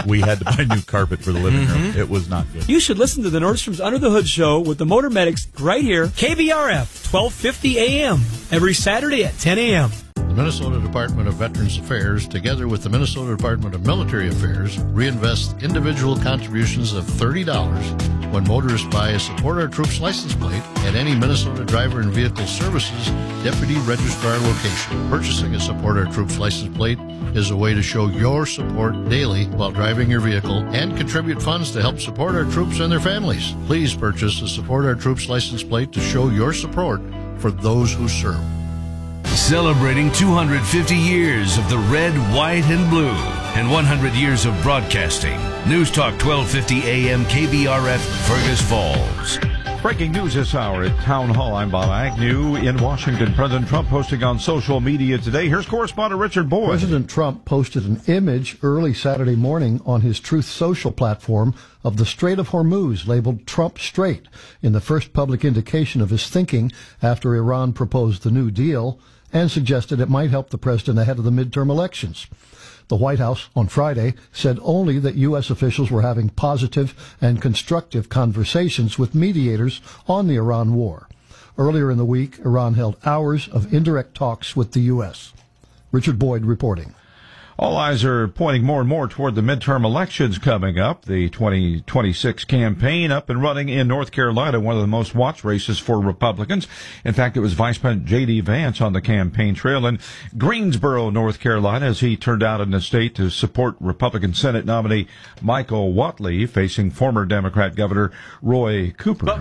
We had to buy new carpet for the living room. It was not good. You should listen to the Nordstrom's Under the Hood show with the Motor Medics right here, KBRF, 1250 AM, every Saturday at 10 a.m. The Minnesota Department of Veterans Affairs, together with the Minnesota Department of Military Affairs, reinvest individual contributions of $30 when motorists buy a Support Our Troops license plate at any Minnesota Driver and Vehicle Services Deputy Registrar location. Purchasing a Support Our Troops license plate is a way to show your support daily while driving your vehicle and contribute funds to help support our troops and their families. Please purchase a Support Our Troops license plate to show your support for those who serve. Celebrating 250 years of the red, white, and blue and 100 years of broadcasting. News Talk 1250 AM KBRF, Fergus Falls. Breaking news this hour at Town Hall. I'm Bob Agnew in Washington. President Trump posting on social media today. Here's correspondent Richard Boyd. President Trump posted an image early Saturday morning on his Truth Social platform of the Strait of Hormuz, labeled Trump Strait, in the first public indication of his thinking after Iran proposed the New Deal and suggested it might help the president ahead of the midterm elections. The White House on Friday said only that U.S. officials were having positive and constructive conversations with mediators on the Iran war. Earlier in the week, Iran held hours of indirect talks with the U.S. Richard Boyd reporting. All eyes are pointing more and more toward the midterm elections coming up. The 2026 campaign up and running in North Carolina, one of the most watched races for Republicans. In fact, it was Vice President J.D. Vance on the campaign trail in Greensboro, North Carolina, as he turned out in the state to support Republican Senate nominee Michael Whatley, facing former Democrat Governor Roy Cooper. But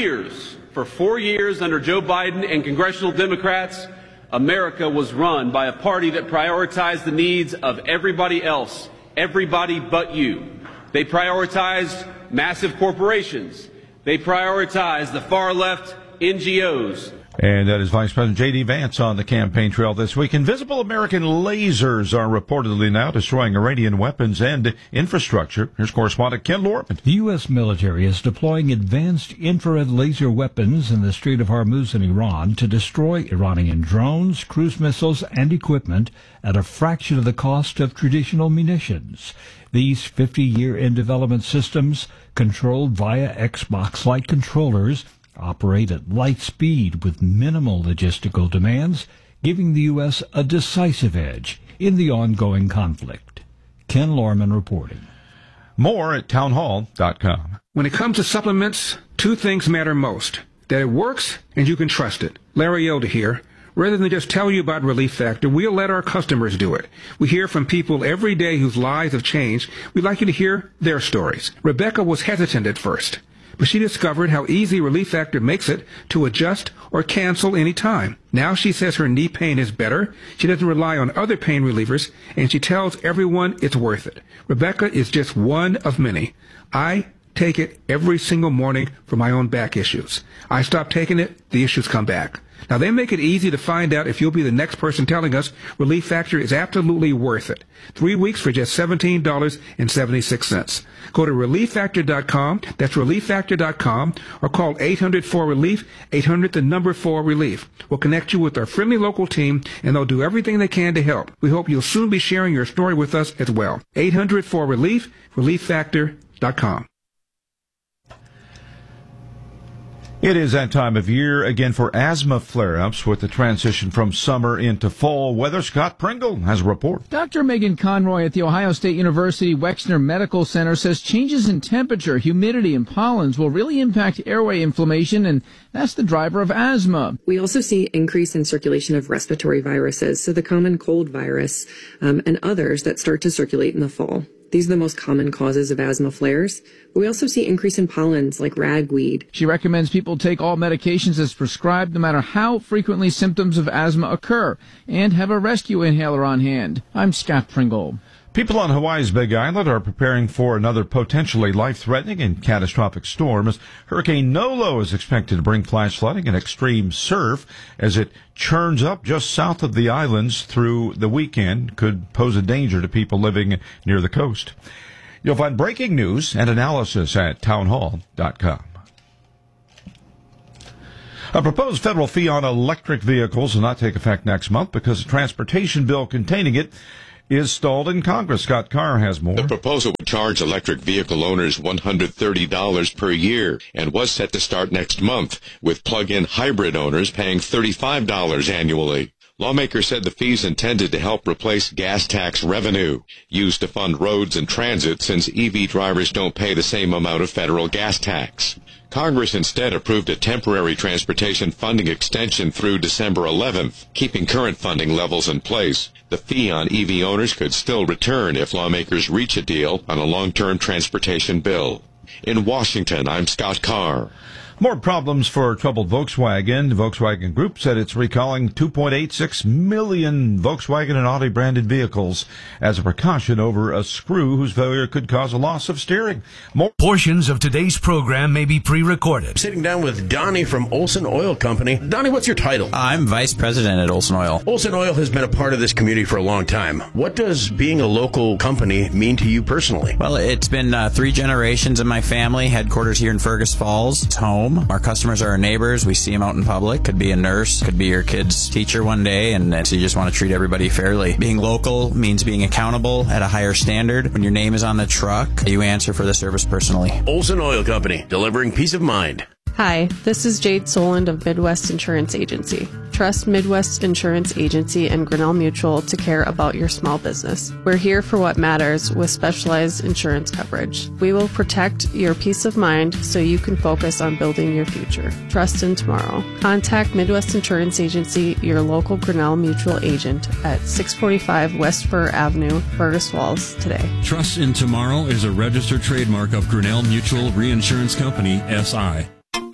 for 4 years under Joe Biden and congressional Democrats, America was run by a party that prioritized the needs of everybody else, everybody but you. They prioritized massive corporations. They prioritized the far left NGOs. And that is Vice President J.D. Vance on the campaign trail this week. Invisible American lasers are reportedly now destroying Iranian weapons and infrastructure. Here's correspondent Ken Lorman. The U.S. military is deploying advanced infrared laser weapons in the Strait of Hormuz in Iran to destroy Iranian drones, cruise missiles, and equipment at a fraction of the cost of traditional munitions. These 50-year-in-development systems, controlled via Xbox-like controllers, operate at light speed with minimal logistical demands, giving the U.S. a decisive edge in the ongoing conflict. Ken Lorman reporting. More at townhall.com. When it comes to supplements, two things matter most: that it works and you can trust it. Larry Elder here. Rather than just tell you about Relief Factor, we'll let our customers do it. We hear from people every day whose lives have changed. We'd like you to hear their stories. Rebecca was hesitant at first, but she discovered how easy Relief Factor makes it to adjust or cancel any time. Now she says her knee pain is better, she doesn't rely on other pain relievers, and she tells everyone it's worth it. Rebecca is just one of many. I take it every single morning for my own back issues. I stop taking it, the issues come back. Now, they make it easy to find out if you'll be the next person telling us Relief Factor is absolutely worth it. 3 weeks for just $17.76. Go to ReliefFactor.com, that's ReliefFactor.com, or call 800-4RELIEF, 800-4RELIEF. We'll connect you with our friendly local team, and they'll do everything they can to help. We hope you'll soon be sharing your story with us as well. 800-4RELIEF, ReliefFactor.com. It is that time of year again for asthma flare-ups with the transition from summer into fall weather. Scott Pringle has a report. Dr. Megan Conroy at The Ohio State University Wexner Medical Center says changes in temperature, humidity, and pollens will really impact airway inflammation, and that's the driver of asthma. We also see increase in circulation of respiratory viruses, so the common cold virus and others that start to circulate in the fall. These are the most common causes of asthma flares. But we also see increase in pollens like ragweed. She recommends people take all medications as prescribed no matter how frequently symptoms of asthma occur, and have a rescue inhaler on hand. I'm Scott Pringle. People on Hawaii's Big Island are preparing for another potentially life-threatening and catastrophic storm as Hurricane Nolo is expected to bring flash flooding and extreme surf as it churns up just south of the islands through the weekend. Could pose a danger to people living near the coast. You'll find breaking news and analysis at townhall.com. A proposed federal fee on electric vehicles will not take effect next month because the transportation bill containing it is stalled in Congress. Scott Carr has more. The proposal would charge electric vehicle owners $130 per year and was set to start next month, with plug-in hybrid owners paying $35 annually. Lawmakers said the fees intended to help replace gas tax revenue used to fund roads and transit, since EV drivers don't pay the same amount of federal gas tax. Congress instead approved a temporary transportation funding extension through December 11th, keeping current funding levels in place. The fee on EV owners could still return if lawmakers reach a deal on a long-term transportation bill. In Washington, I'm Scott Carr. More problems for troubled Volkswagen. The Volkswagen Group said it's recalling 2.86 million Volkswagen and Audi branded vehicles as a precaution over a screw whose failure could cause a loss of steering. More portions of today's program may be pre-recorded. Sitting down with Donnie from Olson Oil Company. Donnie, what's your title? I'm Vice President at Olson Oil. Olson Oil has been a part of this community for a long time. What does being a local company mean to you personally? Well, it's been 3 generations in my family. Headquarters here in Fergus Falls. It's home. Our customers are our neighbors. We see them out in public. Could be a nurse, could be your kid's teacher one day, and so you just want to treat everybody fairly. Being local means being accountable at a higher standard. When your name is on the truck, you answer for the service personally. Olson Oil Company, delivering peace of mind. Hi, this is Jade Soland of Midwest Insurance Agency. Trust Midwest Insurance Agency and Grinnell Mutual to care about your small business. We're here for what matters with specialized insurance coverage. We will protect your peace of mind so you can focus on building your future. Trust in tomorrow. Contact Midwest Insurance Agency, your local Grinnell Mutual agent, at 645 West Fur Avenue, Fergus Falls, today. Trust in Tomorrow is a registered trademark of Grinnell Mutual Reinsurance Company, SI.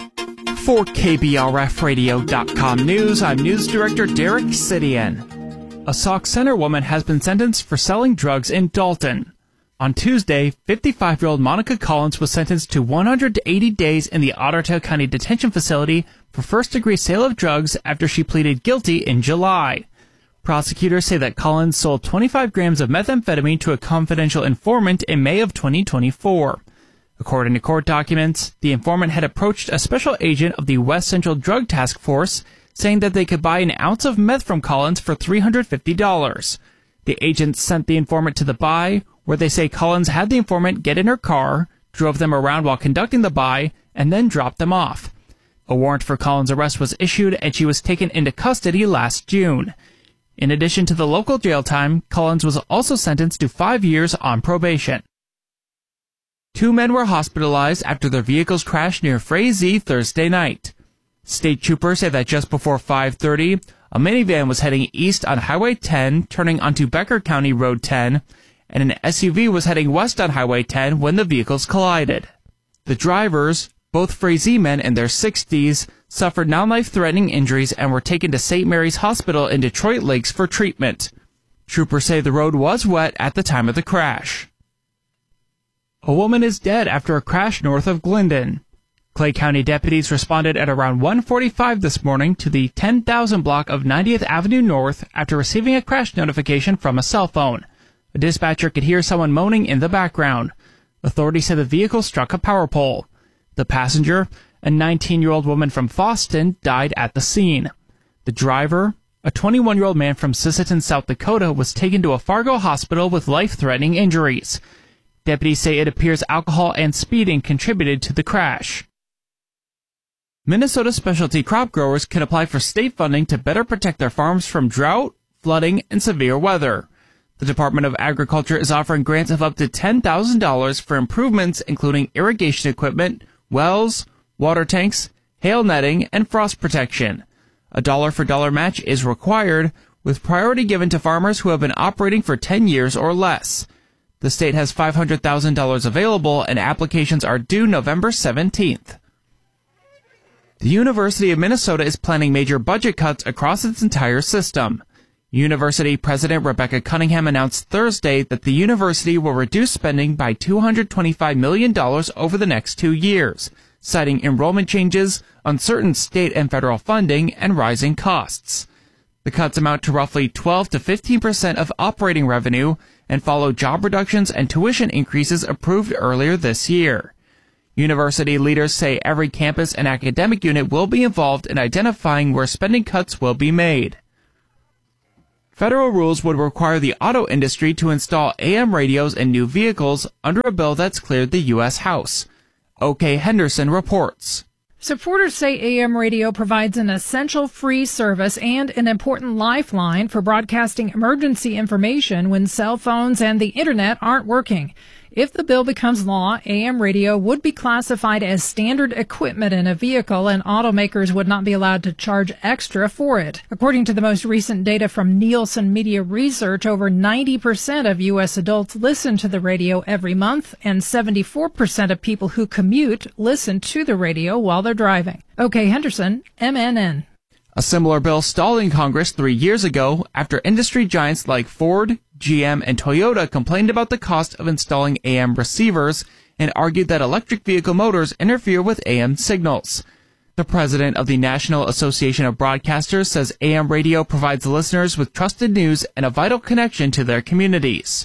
For KBRFradio.com News, I'm News Director Derek Sidian. A Sauk Center woman has been sentenced for selling drugs in Dalton. On Tuesday, 55-year-old Monica Collins was sentenced to 180 days in the Ottawa County Detention Facility for first-degree sale of drugs after she pleaded guilty in July. Prosecutors say that Collins sold 25 grams of methamphetamine to a confidential informant in May of 2024. According to court documents, the informant had approached a special agent of the West Central Drug Task Force, saying that they could buy an ounce of meth from Collins for $350. The agent sent the informant to the buy, where they say Collins had the informant get in her car, drove them around while conducting the buy, and then dropped them off. A warrant for Collins' arrest was issued, and she was taken into custody last June. In addition to the local jail time, Collins was also sentenced to 5 years on probation. 2 men were hospitalized after their vehicles crashed near Frazee Thursday night. State troopers say that just before 5:30, a minivan was heading east on Highway 10, turning onto Becker County Road 10, and an SUV was heading west on Highway 10 when the vehicles collided. The drivers, both Frazee men in their 60s, suffered non-life-threatening injuries and were taken to St. Mary's Hospital in Detroit Lakes for treatment. Troopers say the road was wet at the time of the crash. A woman is dead after a crash north of Glendon. Clay County deputies responded at around 1:45 this morning to the 10,000 block of 90th Avenue North after receiving a crash notification from a cell phone. A dispatcher could hear someone moaning in the background. Authorities said the vehicle struck a power pole. The passenger, a 19-year-old woman from Foston, died at the scene. The driver, a 21-year-old man from Sisseton, South Dakota, was taken to a Fargo hospital with life-threatening injuries. Deputies say it appears alcohol and speeding contributed to the crash. Minnesota specialty crop growers can apply for state funding to better protect their farms from drought, flooding, and severe weather. The Department of Agriculture is offering grants of up to $10,000 for improvements including irrigation equipment, wells, water tanks, hail netting, and frost protection. A dollar-for-dollar match is required, with priority given to farmers who have been operating for 10 years or less. The state has $500,000 available, and applications are due November 17th. The University of Minnesota is planning major budget cuts across its entire system. University President Rebecca Cunningham announced Thursday that the university will reduce spending by $225 million over the next 2 years, citing enrollment changes, uncertain state and federal funding, and rising costs. The cuts amount to roughly 12 to 15% of operating revenue and follow job reductions and tuition increases approved earlier this year. University leaders say every campus and academic unit will be involved in identifying where spending cuts will be made. Federal rules would require the auto industry to install AM radios in new vehicles under a bill that's cleared the U.S. House. O.K. Henderson reports. Supporters say AM radio provides an essential free service and an important lifeline for broadcasting emergency information when cell phones and the internet aren't working. If the bill becomes law, AM radio would be classified as standard equipment in a vehicle, and automakers would not be allowed to charge extra for it. According to the most recent data from Nielsen Media Research, over 90% of U.S. adults listen to the radio every month, and 74% of people who commute listen to the radio while they're driving. O.K. Henderson, MNN. A similar bill stalled in Congress 3 years ago after industry giants like Ford, GM, and Toyota complained about the cost of installing AM receivers and argued that electric vehicle motors interfere with AM signals. The president of the National Association of Broadcasters says AM radio provides listeners with trusted news and a vital connection to their communities.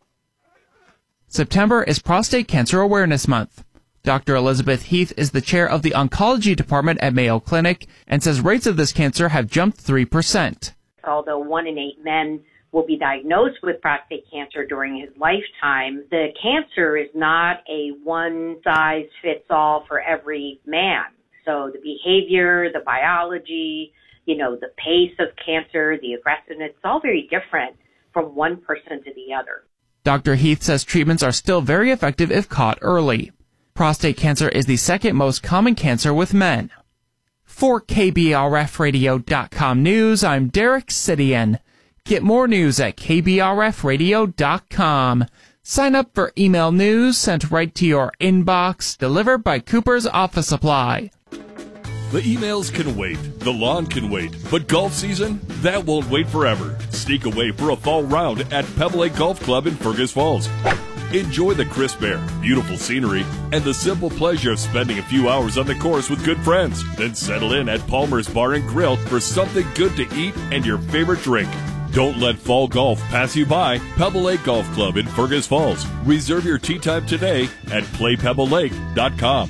September is Prostate Cancer Awareness Month. Dr. Elizabeth Heath is the chair of the oncology department at Mayo Clinic and says rates of this cancer have jumped 3%. Although 1 in 8 men will be diagnosed with prostate cancer during his lifetime, the cancer is not a one-size-fits-all for every man. So the behavior, the biology, the pace of cancer, the aggressiveness, it's all very different from one person to the other. Dr. Heath says treatments are still very effective if caught early. Prostate cancer is the second most common cancer with men. For KBRFradio.com News, I'm Derek Sidian. Get more news at KBRFradio.com. Sign up for email news sent right to your inbox, delivered by Cooper's Office Supply. The emails can wait, the lawn can wait, but golf season, that won't wait forever. Sneak away for a fall round at Pebble Lake Golf Club in Fergus Falls. Enjoy the crisp air, beautiful scenery, and the simple pleasure of spending a few hours on the course with good friends. Then settle in at Palmer's Bar and Grill for something good to eat and your favorite drink. Don't let fall golf pass you by. Pebble Lake Golf Club in Fergus Falls. Reserve your tee time today at playpebblelake.com.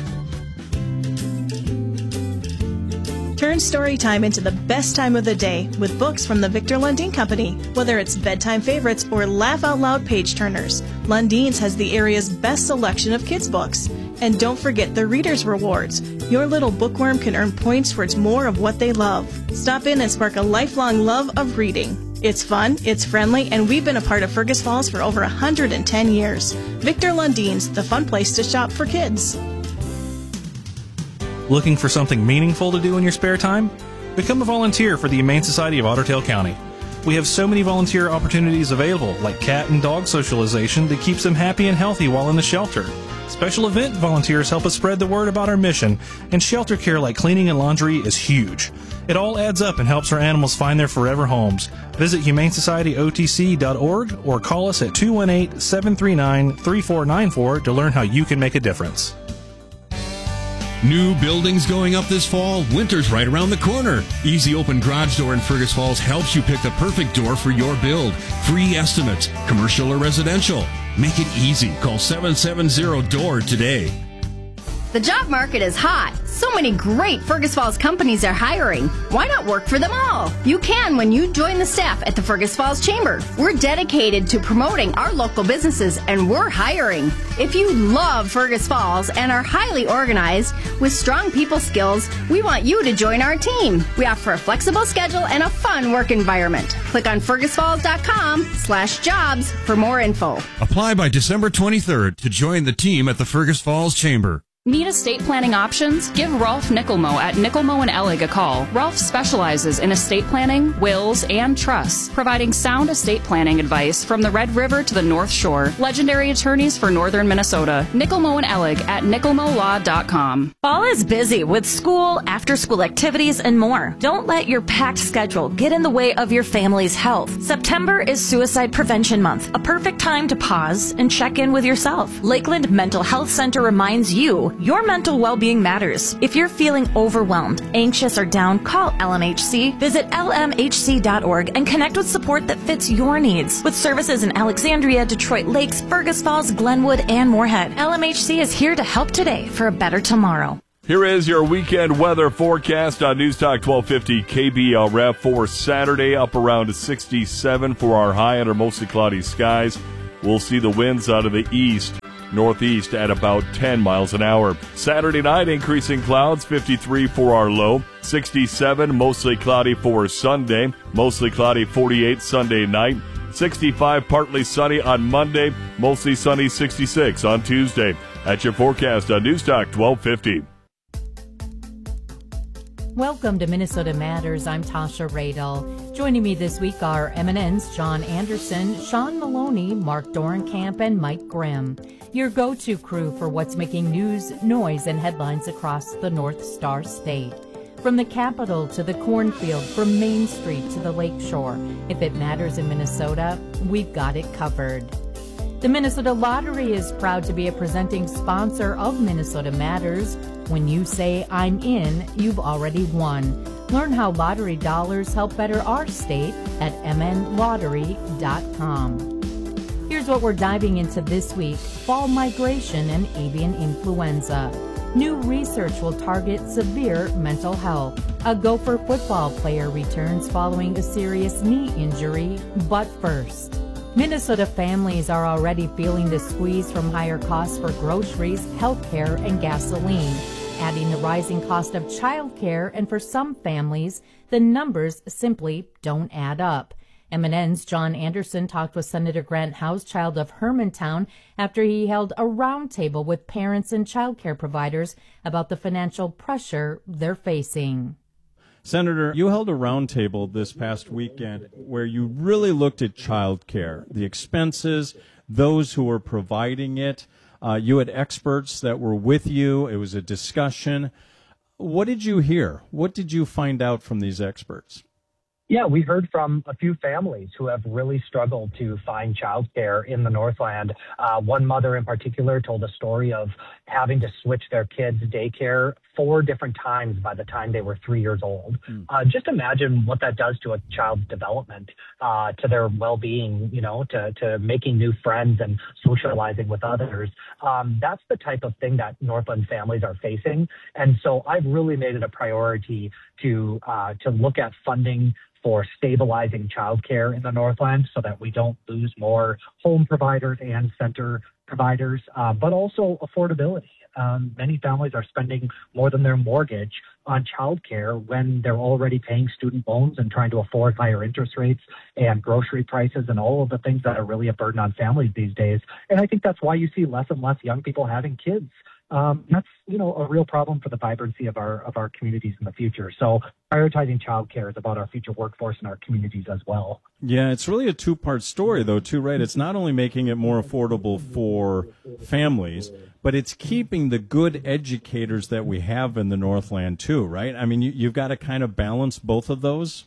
Turn story time into the best time of the day with books from the Victor Lundin Company. Whether it's bedtime favorites or laugh-out-loud page-turners, Lundin's has the area's best selection of kids' books. And don't forget the Reader's Rewards. Your little bookworm can earn points towards more of what they love. Stop in and spark a lifelong love of reading. It's fun, it's friendly, and we've been a part of Fergus Falls for over 110 years. Victor Lundin's, the fun place to shop for kids. Looking for something meaningful to do in your spare time? Become a volunteer for the Humane Society of Otter Tail County. We have so many volunteer opportunities available, like cat and dog socialization that keeps them happy and healthy while in the shelter. Special event volunteers help us spread the word about our mission, and shelter care like cleaning and laundry is huge. It all adds up and helps our animals find their forever homes. Visit humanesocietyotc.org or call us at 218-739-3494 to learn how you can make a difference. New buildings going up this fall? Winter's right around the corner. Easy Open Garage Door in Fergus Falls helps you pick the perfect door for your build. Free estimates, commercial or residential. Make it easy. Call 770-DOOR today. The job market is hot. So many great Fergus Falls companies are hiring. Why not work for them all? You can when you join the staff at the Fergus Falls Chamber. We're dedicated to promoting our local businesses, and we're hiring. If you love Fergus Falls and are highly organized with strong people skills, we want you to join our team. We offer a flexible schedule and a fun work environment. Click on fergusfalls.com/jobs for more info. Apply by December 23rd to join the team at the Fergus Falls Chamber. Need estate planning options? Give Rolf Nickelmo at Nickelmo & Ellig a call. Rolf specializes in estate planning, wills, and trusts, providing sound estate planning advice from the Red River to the North Shore. Legendary attorneys for northern Minnesota. Nickelmo & Ellig at nickelmolaw.com. Fall is busy with school, after-school activities, and more. Don't let your packed schedule get in the way of your family's health. September is Suicide Prevention Month, a perfect time to pause and check in with yourself. Lakeland Mental Health Center reminds you your mental well-being matters. If you're feeling overwhelmed, anxious, or down, call LMHC. Visit lmhc.org and connect with support that fits your needs. With services in Alexandria, Detroit Lakes, Fergus Falls, Glenwood, and Moorhead, LMHC is here to help today for a better tomorrow. Here is your weekend weather forecast on News Talk 1250 KBRF for Saturday, up around 67 for our high under mostly cloudy skies. We'll see the winds out of the east, northeast at about 10 miles an hour. Saturday night, increasing clouds, 53 for our low, 67, mostly cloudy for Sunday, mostly cloudy 48 Sunday night, 65 partly sunny on Monday, mostly sunny 66 on Tuesday. That's your forecast on News Talk 1250. Welcome to Minnesota Matters. I'm Tasha Radel. Joining me this week are MNN's John Anderson, Sean Maloney, Mark Dorenkamp, and Mike Grimm. Your go-to crew for what's making news, noise, and headlines across the North Star State. From the Capitol to the cornfield, from Main Street to the Lakeshore. If it matters in Minnesota, we've got it covered. The Minnesota Lottery is proud to be a presenting sponsor of Minnesota Matters. When you say, I'm in, you've already won. Learn how lottery dollars help better our state at mnlottery.com. Here's what we're diving into this week: fall migration and avian influenza. New research will target severe mental health. A Gopher football player returns following a serious knee injury. But first, Minnesota families are already feeling the squeeze from higher costs for groceries, healthcare, and gasoline. Adding the rising cost of childcare, and for some families, the numbers simply don't add up. MNN's John Anderson talked with Senator Grant Hauschild of Hermantown after he held a roundtable with parents and childcare providers about the financial pressure they're facing. Senator, you held a roundtable this past weekend where you really looked at childcare, the expenses, those who were providing it. You had experts that were with you. It was a discussion. What did you hear? What did you find out from these experts? Yeah, we heard from a few families who have really struggled to find childcare in the Northland. One mother in particular told a story of having to switch their kids' daycare 4 different times by the time they were 3 years old. Just imagine what that does to a child's development, to their well-being, to making new friends and socializing with others. That's the type of thing that Northland families are facing. And so I've really made it a priority to look at funding for stabilizing childcare in the Northland so that we don't lose more home providers and center providers, but also affordability. Many families are spending more than their mortgage on childcare when they're already paying student loans and trying to afford higher interest rates and grocery prices and all of the things that are really a burden on families these days. And I think that's why you see less and less young people having kids. That's, a real problem for the vibrancy of our communities in the future. So prioritizing childcare is about our future workforce and our communities as well. Yeah, it's really a two-part story, though, too, right? It's not only making it more affordable for families, but it's keeping the good educators that we have in the Northland, too, right? I mean, you've got to kind of balance both of those.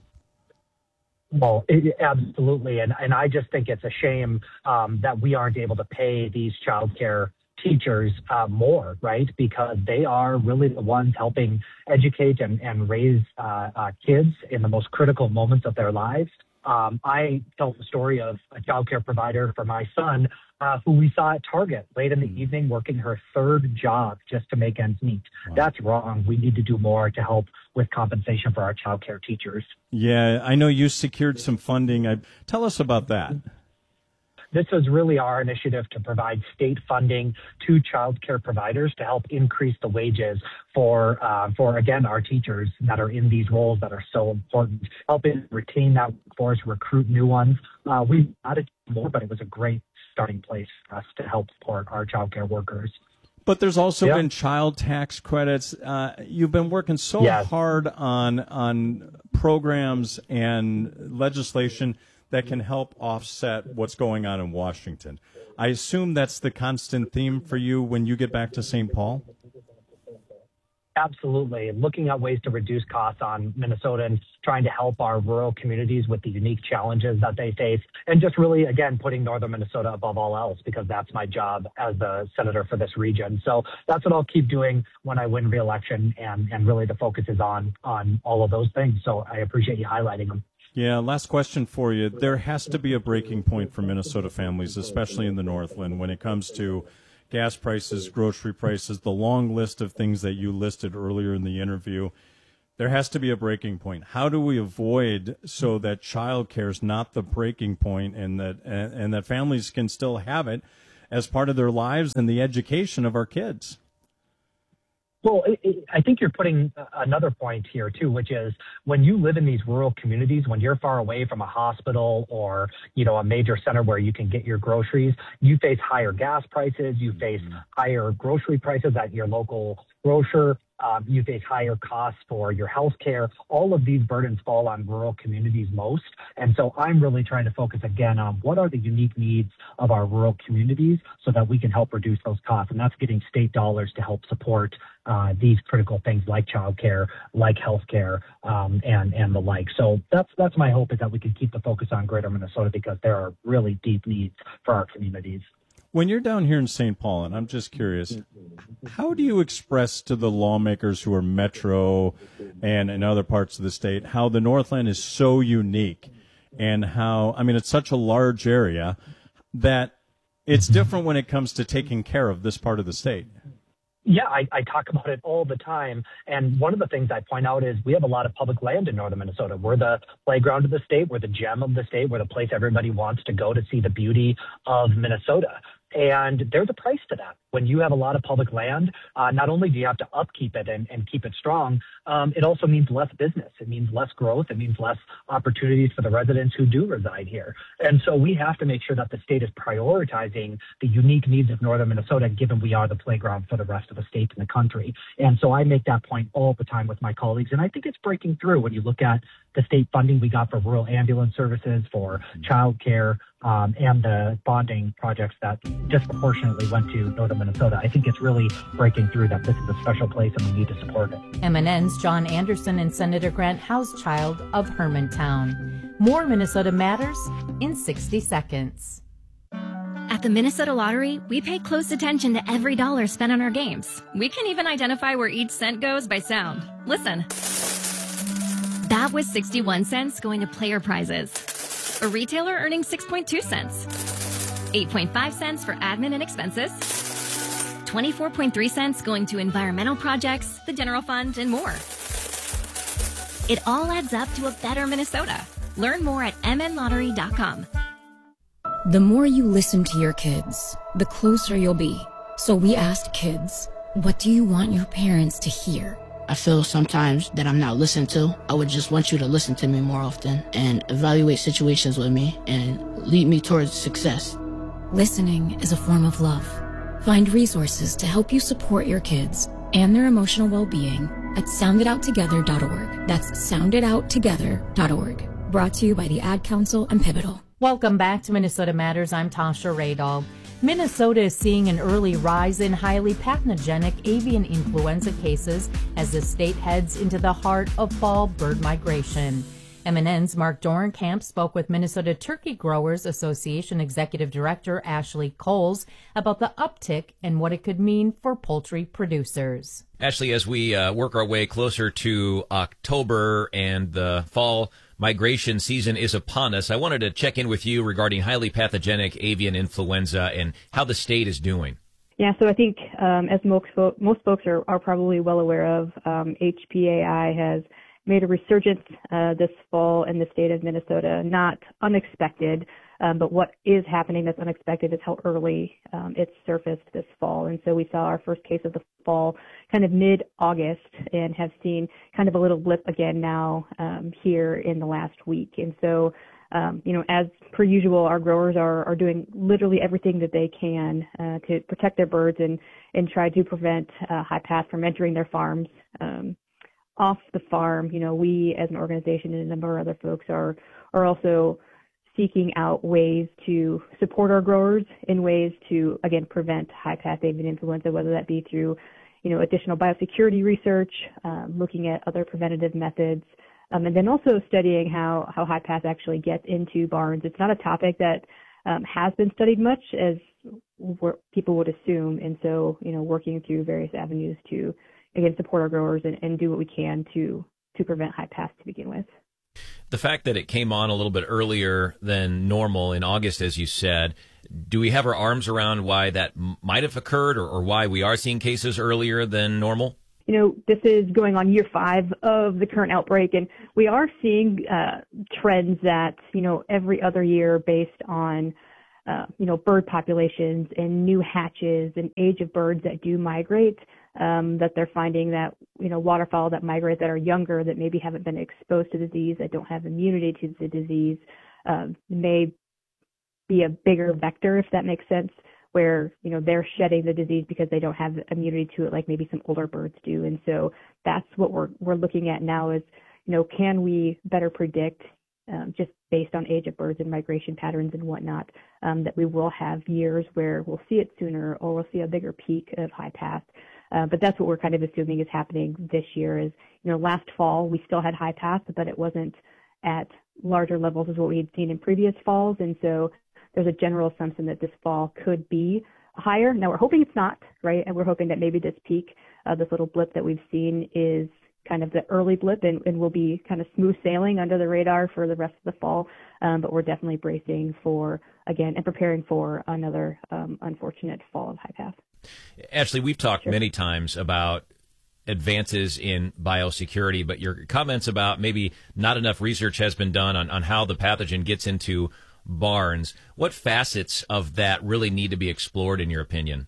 Well, absolutely. And I just think it's a shame that we aren't able to pay these childcare teachers more, right? Because they are really the ones helping educate and raise kids in the most critical moments of their lives. I tell the story of a childcare provider for my son who we saw at Target late in the evening working her 3rd job just to make ends meet. Wow. That's wrong. We need to do more to help with compensation for our childcare teachers. Yeah, I know you secured some funding. Tell us about that. This is really our initiative to provide state funding to child care providers to help increase the wages for again, our teachers that are in these roles that are so important, helping retain that workforce, recruit new ones. We've added more, but it was a great starting place for us to help support our child care workers. But there's also been child tax credits. You've been working so hard on programs and legislation that can help offset what's going on in Washington. I assume that's the constant theme for you when you get back to St. Paul? Absolutely. Looking at ways to reduce costs on Minnesotans, trying to help our rural communities with the unique challenges that they face, and just really, again, putting northern Minnesota above all else, because that's my job as the senator for this region. So that's what I'll keep doing when I win re-election, and really the focus is on all of those things. So I appreciate you highlighting them. Yeah, last question for you. There has to be a breaking point for Minnesota families, especially in the Northland, when it comes to gas prices, grocery prices, the long list of things that you listed earlier in the interview. There has to be a breaking point. How do we avoid so that childcare is not the breaking point, and that families can still have it as part of their lives and the education of our kids? Well, I think you're putting another point here, too, which is when you live in these rural communities, when you're far away from a hospital or, a major center where you can get your groceries, you face higher gas prices, you face higher grocery prices at your local grocer, you face higher costs for your health care. All of these burdens fall on rural communities most. And so I'm really trying to focus again on what are the unique needs of our rural communities so that we can help reduce those costs. And that's getting state dollars to help support these critical things like childcare, like healthcare, and the like. So that's my hope, is that we can keep the focus on Greater Minnesota, because there are really deep needs for our communities. When you're down here in St. Paul, and I'm just curious, how do you express to the lawmakers who are metro and in other parts of the state how the Northland is so unique, and how, it's such a large area that it's different when it comes to taking care of this part of the state? Yeah, I talk about it all the time. And one of the things I point out is we have a lot of public land in northern Minnesota. We're the playground of the state. We're the gem of the state. We're the place everybody wants to go to see the beauty of Minnesota. And there's a price to that. When you have a lot of public land, not only do you have to upkeep it and keep it strong, it also means less business. It means less growth. It means less opportunities for the residents who do reside here. And so we have to make sure that the state is prioritizing the unique needs of northern Minnesota, given we are the playground for the rest of the states in the country. And so I make that point all the time with my colleagues. And I think it's breaking through when you look at the state funding we got for rural ambulance services, for childcare, and the bonding projects that disproportionately went to northern Minnesota. I think it's really breaking through that this is a special place and we need to support it. MNN's John Anderson and Senator Grant Housechild of Hermantown. More Minnesota Matters in 60 seconds. At the Minnesota Lottery, we pay close attention to every dollar spent on our games. We can even identify where each cent goes by sound. Listen. That was 61 cents going to player prizes. A retailer earning 6.2 cents. 8.5 cents for admin and expenses. 24.3 cents going to environmental projects, the general fund, and more. It all adds up to a better Minnesota. Learn more at mnlottery.com. The more you listen to your kids, the closer you'll be. So we asked kids, what do you want your parents to hear? I feel sometimes that I'm not listened to. I would just want you to listen to me more often and evaluate situations with me and lead me towards success. Listening is a form of love. Find resources to help you support your kids and their emotional well-being at sounditouttogether.org. That's sounditouttogether.org. Brought to you by the Ad Council and Pivotal. Welcome back to Minnesota Matters. I'm Tasha Radall. Minnesota is seeing an early rise in highly pathogenic avian influenza cases as the state heads into the heart of fall bird migration. MNN's Mark Dorenkamp spoke with Minnesota Turkey Growers Association Executive Director Ashley Coles about the uptick and what it could mean for poultry producers. Ashley, as we work our way closer to October and the fall migration season is upon us, I wanted to check in with you regarding highly pathogenic avian influenza and how the state is doing. Yeah, so I think as most folks are probably well aware of, HPAI has made a resurgence this fall in the state of Minnesota. Not unexpected, but what is happening that's unexpected is how early it surfaced this fall. And so we saw our first case of the fall kind of mid-August and have seen kind of a little blip again now here in the last week. And so, as per usual, our growers are doing literally everything that they can to protect their birds and try to prevent high path from entering their farms. Off the farm, we as an organization and a number of other folks are also seeking out ways to support our growers in ways to, again, prevent high path avian influenza, whether that be through, additional biosecurity research, looking at other preventative methods, and then also studying how high path actually gets into barns. It's not a topic that has been studied much as people would assume, and so, working through various avenues to, again, support our growers and do what we can to prevent high path to begin with. The fact that it came on a little bit earlier than normal in August, as you said, Do we have our arms around why that might have occurred or why we are seeing cases earlier than normal? This is going on year 5 of the current outbreak, and we are seeing trends that, every other year based on, bird populations and new hatches and age of birds that do migrate, that they're finding that, waterfowl that migrate that are younger, that maybe haven't been exposed to the disease, that don't have immunity to the disease, may be a bigger vector, if that makes sense, where, they're shedding the disease because they don't have immunity to it like maybe some older birds do. And so that's what we're looking at now is, can we better predict, just based on age of birds and migration patterns and whatnot, that we will have years where we'll see it sooner or we'll see a bigger peak of high path. But that's what we're kind of assuming is happening this year is, last fall we still had high path, but it wasn't at larger levels as what we had seen in previous falls. And so there's a general assumption that this fall could be higher. Now we're hoping it's not, right? And we're hoping that maybe this peak, this little blip that we've seen is kind of the early blip and will be kind of smooth sailing under the radar for the rest of the fall. But we're definitely bracing for, again, and preparing for another unfortunate fall of high path. Ashley, we've talked many times about advances in biosecurity, but your comments about maybe not enough research has been done on how the pathogen gets into barns. What facets of that really need to be explored, in your opinion?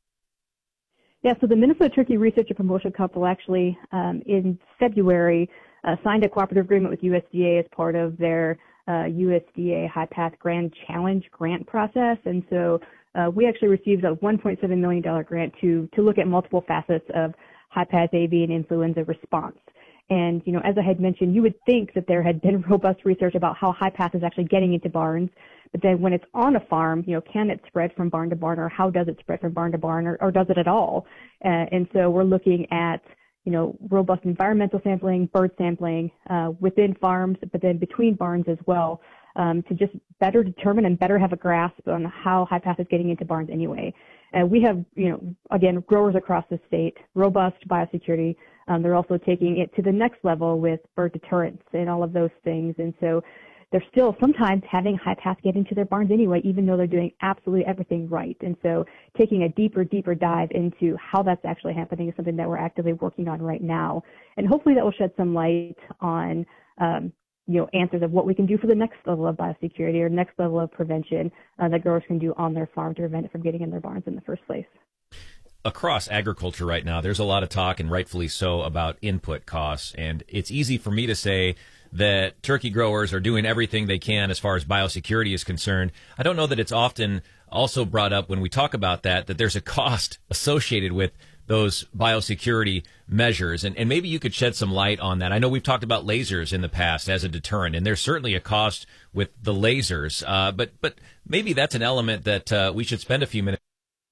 Yeah, so the Minnesota Turkey Research and Promotion Council actually, in February, signed a cooperative agreement with USDA as part of their USDA High Path Grand Challenge grant process. And so we actually received a $1.7 million grant to look at multiple facets of high path avian influenza response. And, as I had mentioned, you would think that there had been robust research about how high path is actually getting into barns. But then when it's on a farm, can it spread from barn to barn, or how does it spread from barn to barn, or does it at all? And so we're looking at, robust environmental sampling, bird sampling within farms, but then between barns as well, to just better determine and better have a grasp on how high path is getting into barns anyway. We have, again, growers across the state, robust biosecurity. They're also taking it to the next level with bird deterrence and all of those things. And so they're still sometimes having high path get into their barns anyway, even though they're doing absolutely everything right. And so taking a deeper dive into how that's actually happening is something that we're actively working on right now. And hopefully that will shed some light on, answers of what we can do for the next level of biosecurity or next level of prevention that growers can do on their farm to prevent it from getting in their barns in the first place. Across agriculture right now, there's a lot of talk, and rightfully so, about input costs. And it's easy for me to say that turkey growers are doing everything they can as far as biosecurity is concerned. I don't know that it's often also brought up when we talk about that there's a cost associated with those biosecurity measures. And maybe you could shed some light on that. I know we've talked about lasers in the past as a deterrent, and there's certainly a cost with the lasers. But maybe that's an element that we should spend a few minutes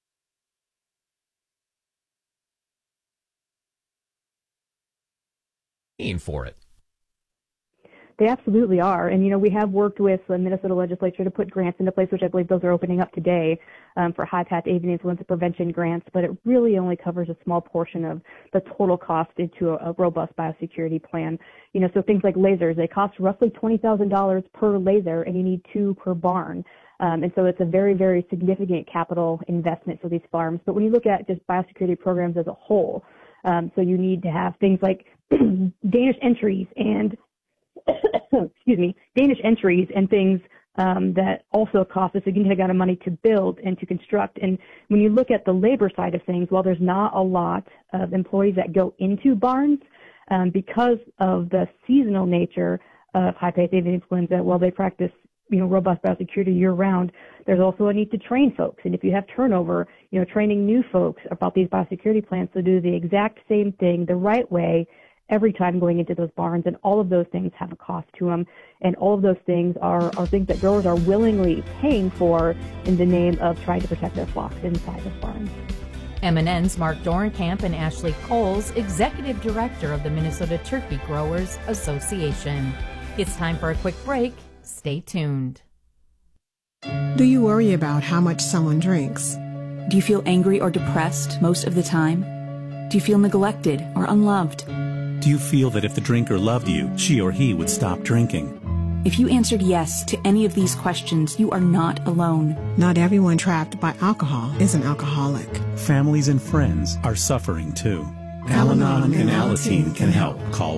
for it. They absolutely are. And, we have worked with the Minnesota legislature to put grants into place, which I believe those are opening up today for high path avian influenza prevention grants, but it really only covers a small portion of the total cost into a robust biosecurity plan. So things like lasers, they cost roughly $20,000 per laser, and you need 2 per barn. And so it's a very, very significant capital investment for these farms. But when you look at just biosecurity programs as a whole, so you need to have things like Danish entries and Danish entries and things that also cost a significant amount of money to build and to construct. And when you look at the labor side of things, while there's not a lot of employees that go into barns, because of the seasonal nature of high path avian influenza, while they practice robust biosecurity year round, there's also a need to train folks. And if you have turnover, training new folks about these biosecurity plans to do the exact same thing the right way every time going into those barns, and all of those things have a cost to them. And all of those things are things that growers are willingly paying for in the name of trying to protect their flocks inside the barns. MNN's Mark Dorenkamp and Ashley Coles, Executive Director of the Minnesota Turkey Growers Association. It's time for a quick break. Stay tuned. Do you worry about how much someone drinks? Do you feel angry or depressed most of the time? Do you feel neglected or unloved? Do you feel that if the drinker loved you, she or he would stop drinking? If you answered yes to any of these questions, you are not alone. Not everyone trapped by alcohol is an alcoholic. Families and friends are suffering too. Al-Anon and Alateen can help. Call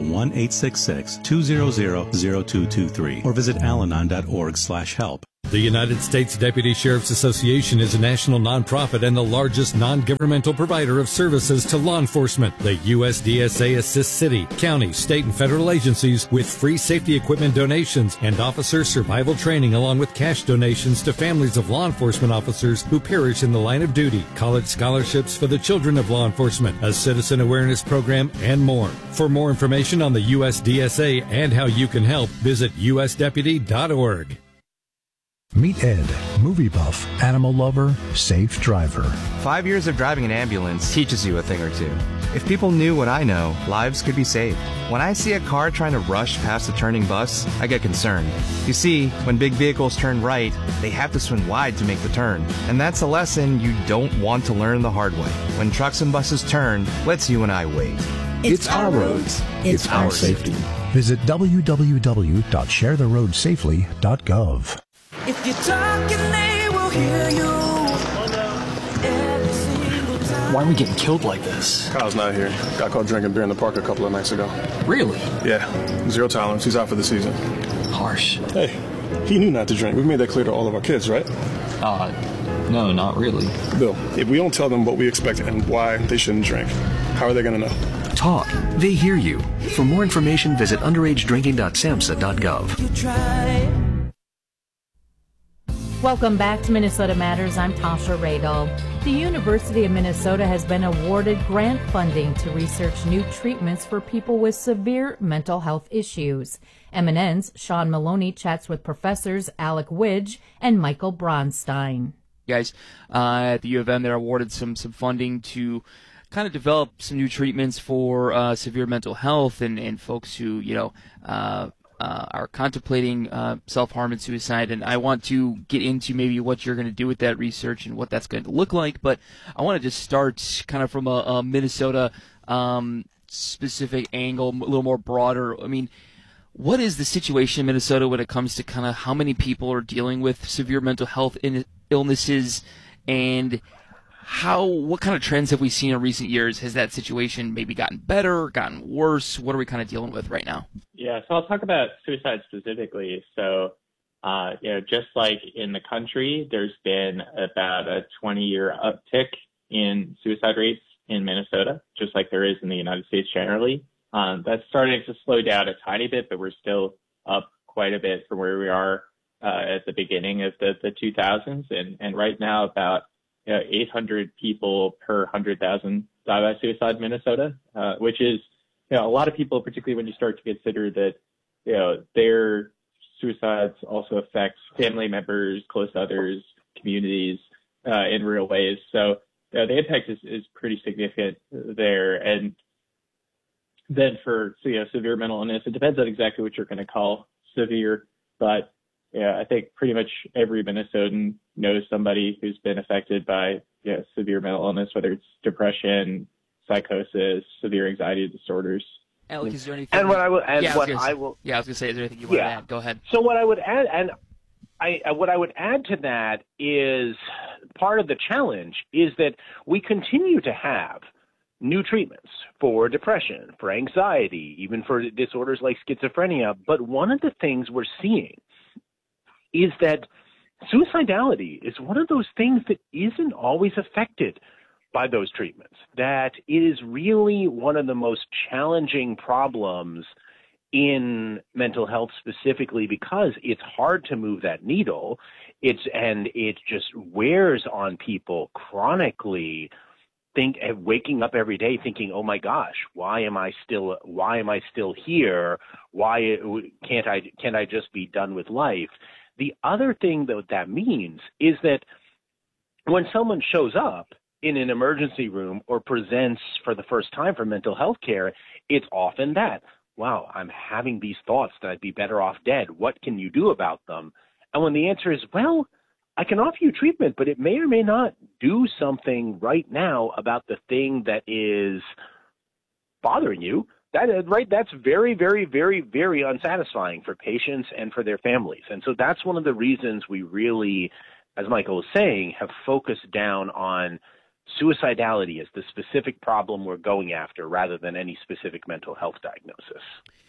1-866-200-0223 or visit alanon.org/help. The United States Deputy Sheriff's Association is a national nonprofit and the largest non-governmental provider of services to law enforcement. The USDSA assists city, county, state, and federal agencies with free safety equipment donations and officer survival training, along with cash donations to families of law enforcement officers who perish in the line of duty, college scholarships for the children of law enforcement, a citizen awareness program, and more. For more information on the USDSA and how you can help, visit usdeputy.org. Meet Ed, movie buff, animal lover, safe driver. 5 years of driving an ambulance teaches you a thing or two. If people knew what I know, lives could be saved. When I see a car trying to rush past a turning bus, I get concerned. You see, when big vehicles turn right, they have to swing wide to make the turn. And that's a lesson you don't want to learn the hard way. When trucks and buses turn, let's you and I wait. It's our roads. It's our safety. Visit www.sharetheroadsafely.gov. If you're talking, they will hear you. Why are we getting killed like this? Kyle's not here. Got caught drinking beer in the park a couple of nights ago. Really? Yeah. 0 tolerance. He's out for the season. Harsh. Hey, he knew not to drink. We've made that clear to all of our kids, right? No, not really. Bill, if we don't tell them what we expect and why they shouldn't drink, how are they going to know? Talk. They hear you. For more information, visit underagedrinking.samhsa.gov. You try. Welcome back to Minnesota Matters. I'm Tasha Radel. The University of Minnesota has been awarded grant funding to research new treatments for people with severe mental health issues. MNN's Sean Maloney chats with professors Alec Widge and Michael Bronstein. Guys, at the U of M, they're awarded some funding to kind of develop some new treatments for severe mental health and folks who, are contemplating self-harm and suicide, and I want to get into maybe what you're going to do with that research and what that's going to look like, but I want to just start kind of from a Minnesota specific angle, a little more broader. I mean, what is the situation in Minnesota when it comes to kind of how many people are dealing with severe mental health illnesses, and what kind of trends have we seen in recent years? Has that situation maybe gotten better, gotten worse? What are we kind of dealing with right now? Yeah, so I'll talk about suicide specifically. So, just like in the country, there's been about a 20-year uptick in suicide rates in Minnesota, just like there is in the United States generally. That's starting to slow down a tiny bit, but we're still up quite a bit from where we are at the beginning of the 2000s. And right now, about 800 people per 100,000 die by suicide in Minnesota, which is, a lot of people, particularly when you start to consider that, their suicides also affects family members, close others, communities, in real ways. So the impact is pretty significant there. And then for severe mental illness, it depends on exactly what you're going to call severe, but I think pretty much every Minnesotan knows somebody who's been affected by severe mental illness, whether it's depression, psychosis, severe anxiety disorders. Alec, is there anything? And what I will add, I was going to say, is there anything you want to add? Go ahead. So what I would add, what I would add to that is part of the challenge is that we continue to have new treatments for depression, for anxiety, even for disorders like schizophrenia. But one of the things we're seeing is that suicidality is one of those things that isn't always affected by those treatments, that it is really one of the most challenging problems in mental health specifically because it's hard to move that needle. It just wears on people chronically, waking up every day thinking, oh my gosh, why am I still here? Why can't I just be done with life? The other thing that means is that when someone shows up in an emergency room or presents for the first time for mental health care, it's often that, wow, I'm having these thoughts that I'd be better off dead. What can you do about them? And when the answer is, well, I can offer you treatment, but it may or may not do something right now about the thing that is bothering you, That's very, very, very, very unsatisfying for patients and for their families. And so that's one of the reasons we really, as Michael was saying, have focused down on suicidality as the specific problem we're going after rather than any specific mental health diagnosis.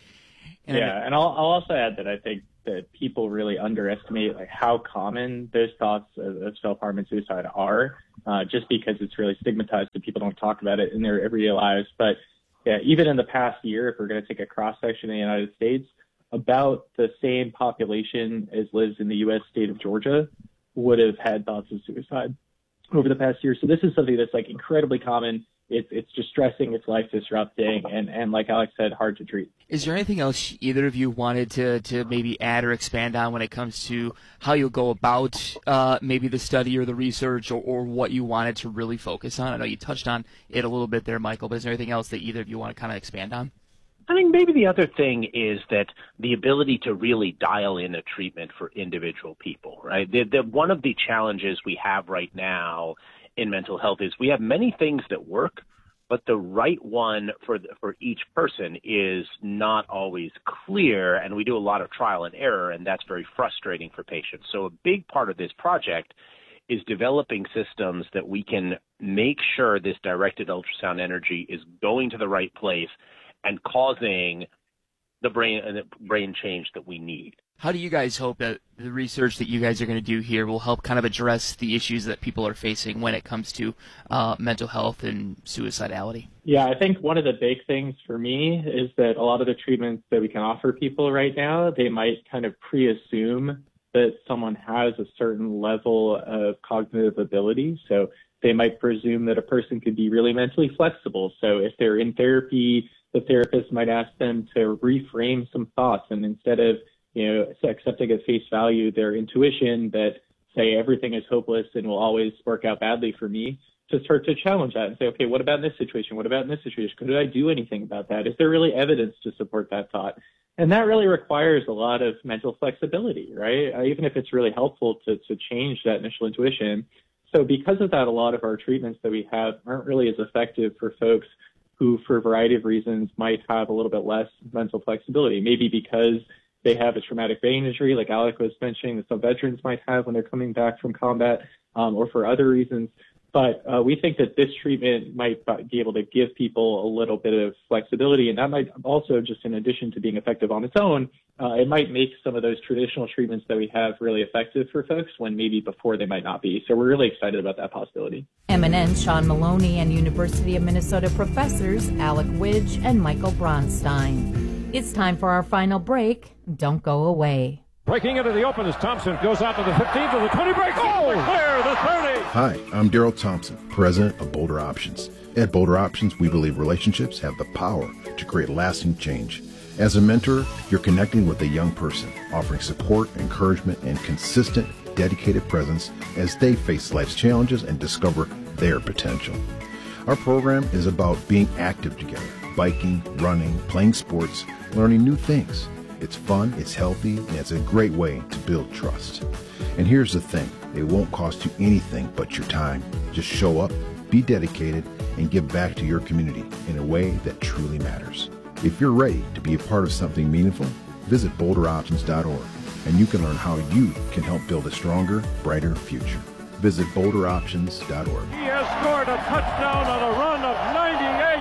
And I'll also add that I think that people really underestimate how common those thoughts of self-harm and suicide are, just because it's really stigmatized and people don't talk about it in their everyday lives. But yeah, even in the past year, if we're going to take a cross-section in the United States, about the same population as lives in the U.S. state of Georgia would have had thoughts of suicide over the past year. So this is something that's incredibly common. It's distressing, it's life disrupting, and like Alex said, hard to treat. Is there anything else either of you wanted to maybe add or expand on when it comes to how you'll go about maybe the study or the research or what you wanted to really focus on? I know you touched on it a little bit there, Michael, but is there anything else that either of you want to kind of expand on? I think maybe the other thing is that the ability to really dial in a treatment for individual people, right? One of the challenges we have right now in mental health is we have many things that work, but the right one for each person is not always clear, and we do a lot of trial and error, and that's very frustrating for patients. So a big part of this project is developing systems that we can make sure this directed ultrasound energy is going to the right place and causing the brain change that we need. How do you guys hope that the research that you guys are going to do here will help kind of address the issues that people are facing when it comes to mental health and suicidality? Yeah, I think one of the big things for me is that a lot of the treatments that we can offer people right now, they might kind of pre-assume that someone has a certain level of cognitive ability. So they might presume that a person could be really mentally flexible. So if they're in therapy, the therapist might ask them to reframe some thoughts, and instead of accepting at face value their intuition that say everything is hopeless and will always work out badly for me, to start to challenge that and say, okay, what about in this situation? What about in this situation? Could I do anything about that? Is there really evidence to support that thought? And that really requires a lot of mental flexibility, right? Even if it's really helpful to change that initial intuition. So because of that, a lot of our treatments that we have aren't really as effective for folks who, for a variety of reasons, might have a little bit less mental flexibility. Maybe because they have a traumatic brain injury, like Alec was mentioning, that some veterans might have when they're coming back from combat, or for other reasons. But we think that this treatment might be able to give people a little bit of flexibility, and that might also, just in addition to being effective on its own, it might make some of those traditional treatments that we have really effective for folks when maybe before they might not be. So we're really excited about that possibility. MNN's Sean Maloney and University of Minnesota professors Alec Widge and Michael Bronstein. It's time for our final break. Don't go away. Breaking into the open as Thompson goes out to the 15 to the 20 break. Oh, clear the 30. Hi, I'm Daryl Thompson, president of Boulder Options. At Boulder Options, we believe relationships have the power to create lasting change. As a mentor, you're connecting with a young person, offering support, encouragement, and consistent, dedicated presence as they face life's challenges and discover their potential. Our program is about being active together, biking, running, playing sports, learning new things. It's fun, it's healthy, and it's a great way to build trust. And here's the thing, it won't cost you anything but your time. Just show up, be dedicated, and give back to your community in a way that truly matters. If you're ready to be a part of something meaningful, visit boulderoptions.org, and you can learn how you can help build a stronger, brighter future. Visit boulderoptions.org. He has scored a touchdown on a run of 98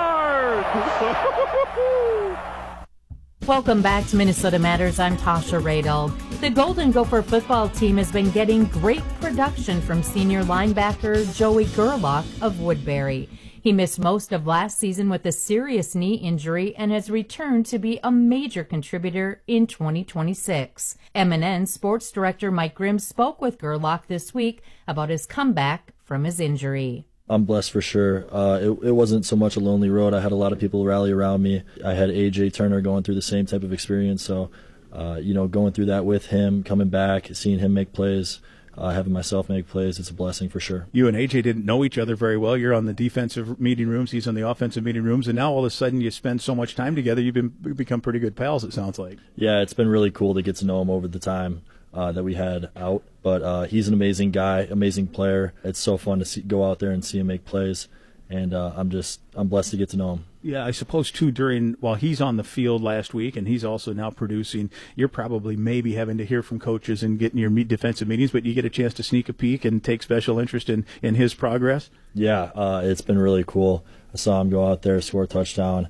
yards. Welcome back to Minnesota Matters. I'm Tasha Radel. The Golden Gopher football team has been getting great production from senior linebacker Joey Gerlach of Woodbury. He missed most of last season with a serious knee injury and has returned to be a major contributor in 2026. MNN Sports Director Mike Grimm spoke with Gerlach this week about his comeback from his injury. I'm blessed for sure. It wasn't so much a lonely road. I had a lot of people rally around me. I had AJ Turner going through the same type of experience. So, going through that with him, coming back, seeing him make plays, having myself make plays, it's a blessing for sure. You and AJ didn't know each other very well. You're on the defensive meeting rooms. He's on the offensive meeting rooms. And now all of a sudden you spend so much time together, you've become pretty good pals, it sounds like. Yeah, it's been really cool to get to know him over the time that we had out. But he's an amazing guy, amazing player. It's so fun to go out there and see him make plays. and I'm blessed to get to know him. Yeah, I suppose too. While he's on the field last week, and he's also now producing, you're probably maybe having to hear from coaches and getting your defensive meetings, but you get a chance to sneak a peek and take special interest in his progress. Yeah, it's been really cool. I saw him go out there, score a touchdown,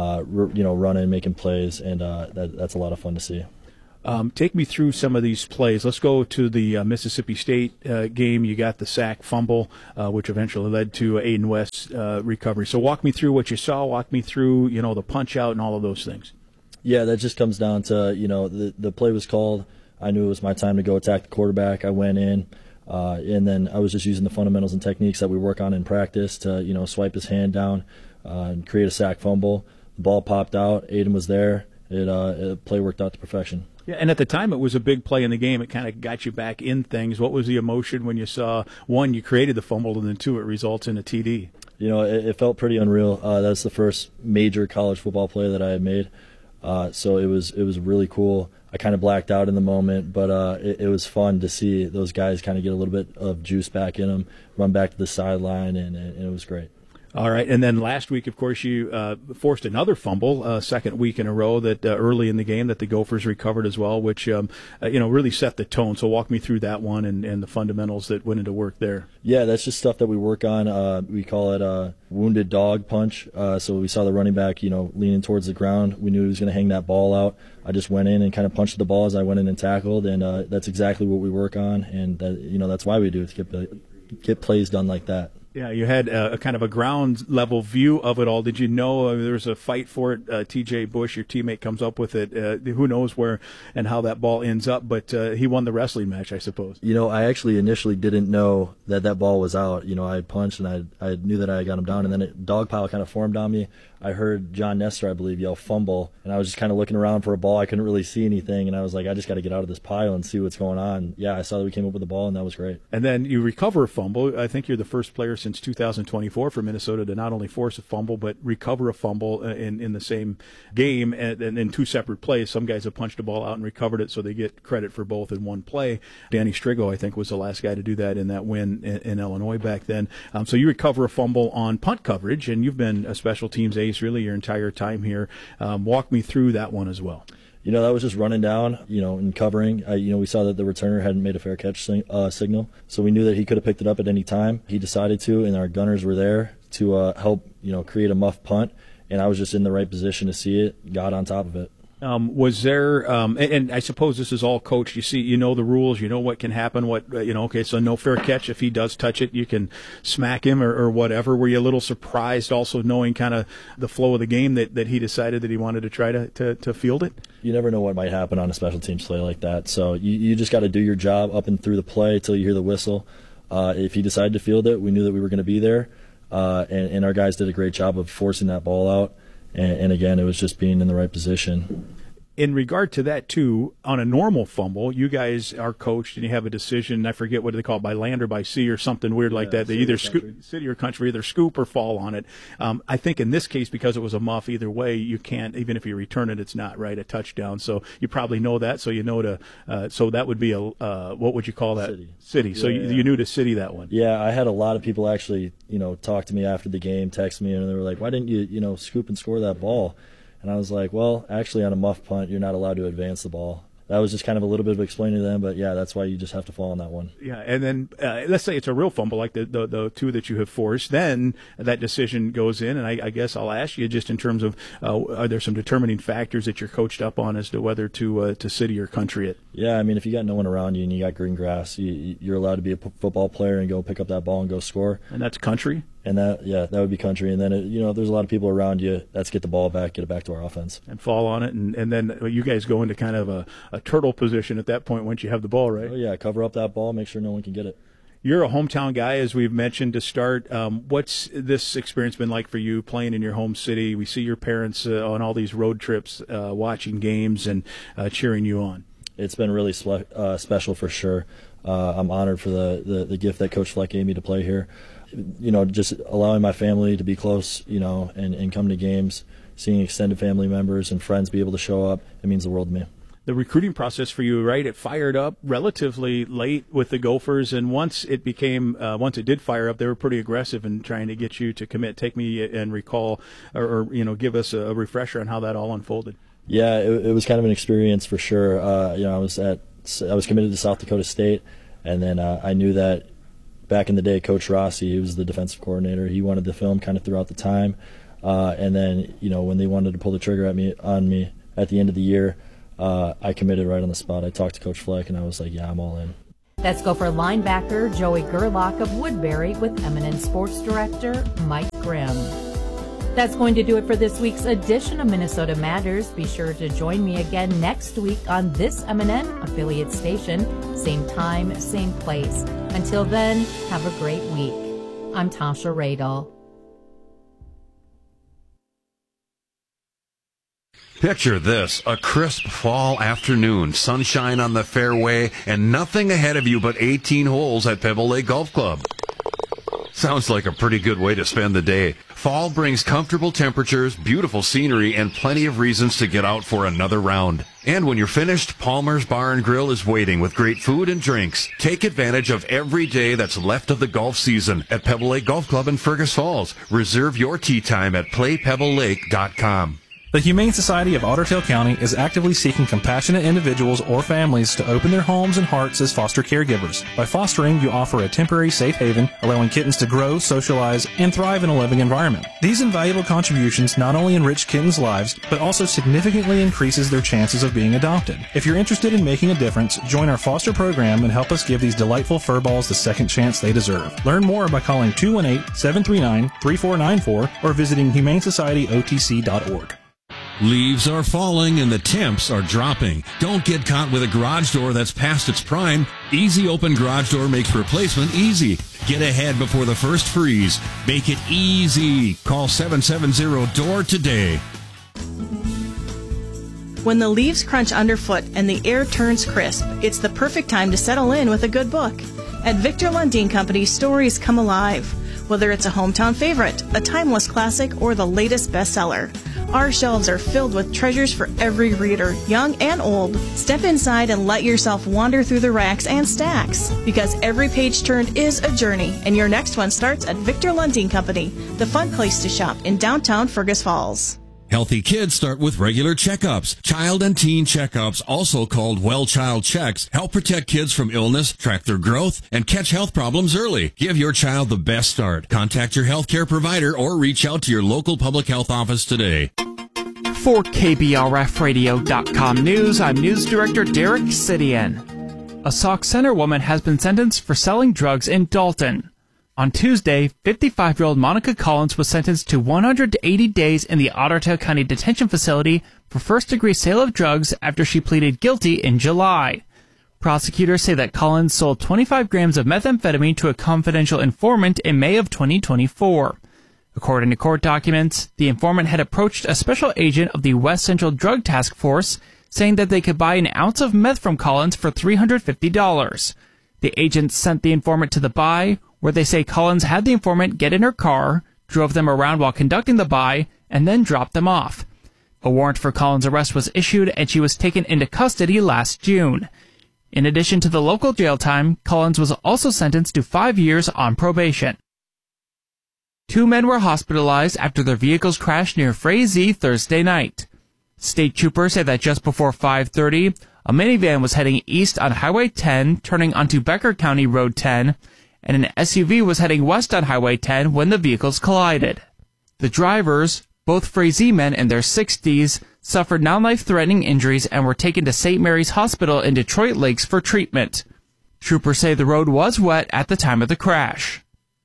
running, making plays, and that's a lot of fun to see. Take me through some of these plays. Let's go to the Mississippi State game. You got the sack fumble, which eventually led to Aiden West's recovery. So walk me through what you saw. Walk me through, the punch out and all of those things. Yeah, that just comes down to, the play was called. I knew it was my time to go attack the quarterback. I went in, and then I was just using the fundamentals and techniques that we work on in practice to, swipe his hand down and create a sack fumble. The ball popped out. Aiden was there. Play worked out to perfection. Yeah, and at the time it was a big play in the game. It kind of got you back in things. What was the emotion when you saw, one, you created the fumble, and then two, it results in a TD? It felt pretty unreal. That's the first major college football play that I had made. So it was really cool. I kind of blacked out in the moment, but it was fun to see those guys kind of get a little bit of juice back in them, run back to the sideline, and it was great. All right, and then last week, of course, you forced another fumble, second week in a row that early in the game that the Gophers recovered as well, which really set the tone. So walk me through that one and the fundamentals that went into work there. Yeah, that's just stuff that we work on. We call it a wounded dog punch. So we saw the running back, leaning towards the ground. We knew he was going to hang that ball out. I just went in and kind of punched the ball as I went in and tackled, and that's exactly what we work on, and that's why we do it, to get plays done like that. Yeah, you had a kind of a ground level view of it all. Did you know there was a fight for it? T.J. Bush, your teammate, comes up with it. Who knows where and how that ball ends up, but he won the wrestling match, I suppose. I actually initially didn't know that ball was out. I had punched, and I knew that I had got him down, and then a dog pile kind of formed on me. I heard John Nestor, I believe, yell fumble, and I was just kind of looking around for a ball. I couldn't really see anything, and I was like, I just got to get out of this pile and see what's going on. Yeah, I saw that we came up with the ball, and that was great. And then you recover a fumble. I think you're the first player since 2024 for Minnesota to not only force a fumble, but recover a fumble in the same game and in two separate plays. Some guys have punched a ball out and recovered it, so they get credit for both in one play. Danny Strigo, I think, was the last guy to do that in that win in Illinois back then. So you recover a fumble on punt coverage, and you've been a special teams ace really your entire time here. Walk me through that one as well. That was just running down, and covering. We saw that the returner hadn't made a fair catch signal, so we knew that he could have picked it up at any time. He decided to, and our gunners were there to help, create a muff punt, and I was just in the right position to see it, got on top of it. Was there, and I suppose this is all coached, you know the rules, you know what can happen, okay, so no fair catch. If he does touch it, you can smack him or whatever. Were you a little surprised also knowing kind of the flow of the game that he decided that he wanted to try to field it? You never know what might happen on a special teams play like that, so you just got to do your job up and through the play till you hear the whistle. If he decided to field it, we knew that we were going to be there, and our guys did a great job of forcing that ball out. And again, it was just being in the right position. In regard to that, too, on a normal fumble, you guys are coached and you have a decision. I forget what they call it, by land or by sea or something weird like that. They either city or country, either scoop or fall on it. I think in this case, because it was a muff, either way, you can't, even if you return it, it's not, right, a touchdown. So you probably know that. So you know so that would be what would you call that? City. So you knew to city that one. Yeah, I had a lot of people actually, talk to me after the game, text me, and they were like, why didn't you, scoop and score that ball? And I was like, well, actually on a muff punt, you're not allowed to advance the ball. That was just kind of a little bit of explaining to them, but yeah, that's why you just have to fall on that one. Yeah, and then let's say it's a real fumble like the two that you have forced, then that decision goes in, and I guess I'll ask you just in terms of are there some determining factors that you're coached up on as to whether to city or country it? Yeah, I mean, if you got no one around you and you got green grass, you're allowed to be a football player and go pick up that ball and go score. And that's country? And that would be country. And then, if there's a lot of people around you, let's get the ball back, get it back to our offense. And fall on it, and then you guys go into kind of a turtle position at that point once you have the ball, right? Oh, yeah, cover up that ball, make sure no one can get it. You're a hometown guy, as we've mentioned to start. What's this experience been like for you playing in your home city? We see your parents on all these road trips, watching games and cheering you on. It's been really special for sure. I'm honored for the gift that Coach Fleck gave me to play here. Just allowing my family to be close, and come to games, seeing extended family members and friends be able to show up, it means the world to me. the recruiting process for you, right? It fired up relatively late with the Gophers, and once it did fire up, they were pretty aggressive in trying to get you to commit. Take me and recall, or give us a refresher on how that all unfolded. Yeah, it was kind of an experience for sure. I was committed to South Dakota State, and then I knew that back in the day, Coach Rossi, he was the defensive coordinator. He wanted the film kind of throughout the time, and then when they wanted to pull the trigger on me at the end of the year, I committed right on the spot. I talked to Coach Fleck, and I was like, yeah, I'm all in. Let's go for linebacker Joey Gerlach of Woodbury with eminent sports director Mike Grimm. That's going to do it for this week's edition of Minnesota Matters. Be sure to join me again next week on this MNN affiliate station. Same time, same place. Until then, have a great week. I'm Tasha Radel. Picture this, a crisp fall afternoon, sunshine on the fairway, and nothing ahead of you but 18 holes at Pebble Lake Golf Club. Sounds like a pretty good way to spend the day. Fall brings comfortable temperatures, beautiful scenery, and plenty of reasons to get out for another round. And when you're finished, Palmer's Bar and Grill is waiting with great food and drinks. Take advantage of every day that's left of the golf season at Pebble Lake Golf Club in Fergus Falls. Reserve your tee time at playpebblelake.com. The Humane Society of Otter Tail County is actively seeking compassionate individuals or families to open their homes and hearts as foster caregivers. By fostering, you offer a temporary safe haven, allowing kittens to grow, socialize, and thrive in a living environment. These invaluable contributions not only enrich kittens' lives, but also significantly increases their chances of being adopted. If you're interested in making a difference, join our foster program and help us give these delightful furballs the second chance they deserve. Learn more by calling 218-739-3494 or visiting humanesocietyotc.org. Leaves are falling and the temps are dropping. Don't get caught with a garage door that's past its prime. Easy Open Garage Door makes replacement easy. Get ahead before the first freeze. Make it easy. Call 770-DOOR today. When the leaves crunch underfoot and the air turns crisp, it's the perfect time to settle in with a good book. At Victor Lundin Company, stories come alive. Whether it's a hometown favorite, a timeless classic, or the latest bestseller, our shelves are filled with treasures for every reader, young and old. Step inside and let yourself wander through the racks and stacks, because every page turned is a journey, and your next one starts at Victor Lundin Company, the fun place to shop in downtown Fergus Falls. Healthy kids start with regular checkups. Child and teen checkups, also called Well Child Checks, help protect kids from illness, track their growth, and catch health problems early. Give your child the best start. Contact your healthcare provider or reach out to your local public health office today. For KBRFradio.com News, I'm News Director Derek Sidian. A Sauk Center woman has been sentenced for selling drugs in Dalton. On Tuesday, 55-year-old Monica Collins was sentenced to 180 days in the Otter Tail County Detention Facility for first-degree sale of drugs after she pleaded guilty in July. Prosecutors say that Collins sold 25 grams of methamphetamine to a confidential informant in May of 2024. According to court documents, the informant had approached a special agent of the West Central Drug Task Force, saying that they could buy an ounce of meth from Collins for $350. The agent sent the informant to the buy, where they say Collins had the informant get in her car, drove them around while conducting the buy, and then dropped them off. A warrant for Collins' arrest was issued, and she was taken into custody last June. In addition to the local jail time, Collins was also sentenced to 5 years on probation. 2 men were hospitalized after their vehicles crashed near Frazee Thursday night. State troopers say that just before 5:30, a minivan was heading east on Highway 10, turning onto Becker County Road 10, and an SUV was heading west on Highway 10 when the vehicles collided. The drivers, both Frazee men in their 60s, suffered non-life-threatening injuries and were taken to St. Mary's Hospital in Detroit Lakes for treatment. Troopers say the road was wet at the time of the crash.